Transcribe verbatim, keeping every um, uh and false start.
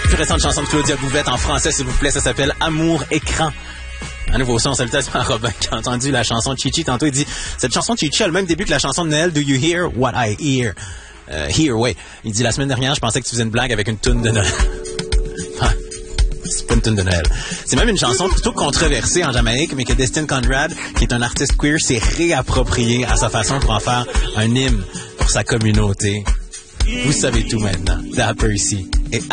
plus récente chanson de Claudia Bouvette en français, s'il vous plaît. Ça s'appelle Amour écran. Un nouveau son, salutations à Robin qui a entendu la chanson de Chichi tantôt. Il dit, cette chanson de Chichi a le même début que la chanson de Noël, Do You Hear What I Hear? Euh, here, ouais. Il dit, la semaine dernière, je pensais que tu faisais une blague avec une toune de Noël. C'est pas une toune de Noël. C'est même une chanson plutôt controversée en Jamaïque, mais que Destin Conrad, qui est un artiste queer, s'est réapproprié à sa façon pour en faire un hymne pour sa communauté. Vous savez tout maintenant. Dapper ici.